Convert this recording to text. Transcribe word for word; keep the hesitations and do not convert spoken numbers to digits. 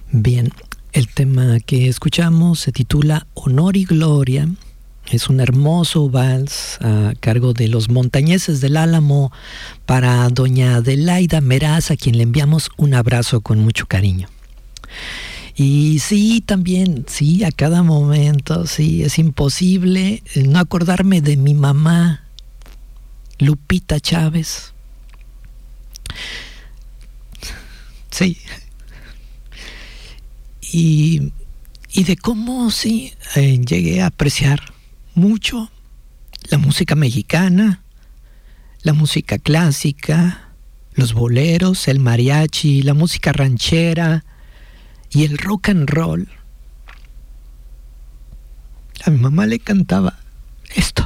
Bien, el tema que escuchamos se titula Honor y Gloria. Es un hermoso vals a cargo de los Montañeses del Álamo para doña Adelaida Meraz, a quien le enviamos un abrazo con mucho cariño. Y sí, también, sí, a cada momento, sí, es imposible no acordarme de mi mamá, Lupita Chávez. Sí. Y, y de cómo, sí, eh, llegué a apreciar mucho la música mexicana, la música clásica, los boleros, el mariachi, la música ranchera y el rock and roll. A mi mamá le cantaba esto.